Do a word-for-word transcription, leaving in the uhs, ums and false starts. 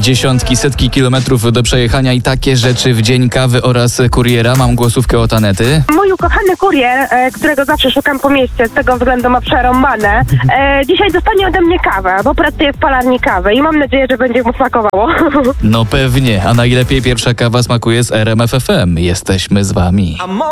Dziesiątki, setki kilometrów do przejechania i takie rzeczy w dzień kawy oraz kuriera. Mam głosówkę od Anety. Mój ukochany kurier, e, którego zawsze szukam po mieście, z tego względu ma przerąbane, e, dzisiaj dostanie ode mnie kawę, bo pracuję w palarni kawy i mam nadzieję, że będzie mu smakowało. No pewnie, a najlepiej pierwsza kawa smakuje z R M F F M. Jesteśmy z wami.